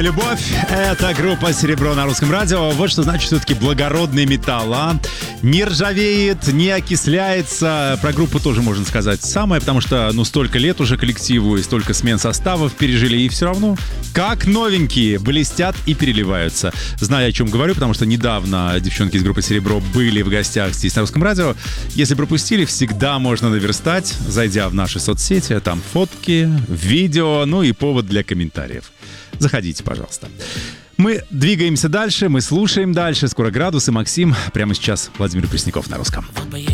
Любовь — это группа «Серебро» на русском радио. Вот что значит все-таки благородный металл, а? Не ржавеет, не окисляется. Про группу тоже можно сказать самое, потому что, столько лет уже коллективу и столько смен составов пережили, и все равно как новенькие, блестят и переливаются. Знаю, о чем говорю, потому что недавно девчонки из группы «Серебро» были в гостях здесь на русском радио. Если пропустили, всегда можно наверстать, зайдя в наши соцсети. Там фотки, видео, и повод для комментариев. Заходите, пожалуйста. Мы двигаемся дальше, мы слушаем дальше. Скоро «Градус» и Максим. Прямо сейчас Владимир Пресняков на русском.